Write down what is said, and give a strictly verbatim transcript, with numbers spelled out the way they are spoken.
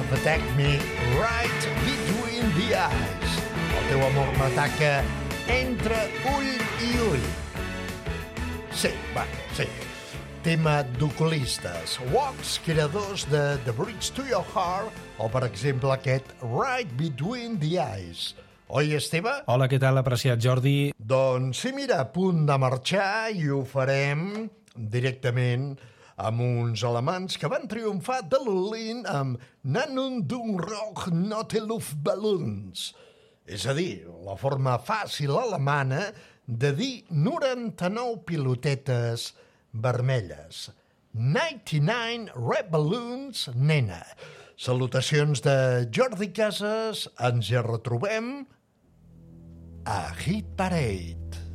Attack Me Right Between the Eyes. El teu amor m'ataca entre ull i ull. Sí, va, sí. Tema d'oculistes. Walks, creadors de The Bridge to Your Heart, o, per exemple, aquest Right Between the Eyes. Oi, Esteve? Hola, què tal, apreciat Jordi? Doncs sí, mira, a punt de marxar i ho farem directament amb uns alemans que van triomfar de l'Olin amb Nannung dung Rock Note Luftballons. És a dir, la forma fàcil alemana de dir noranta-nou pilotetes vermelles. noranta-nou Red Balloons, nena. Salutacions de Jordi Casas. Ens hi retrobem a Hit Parade.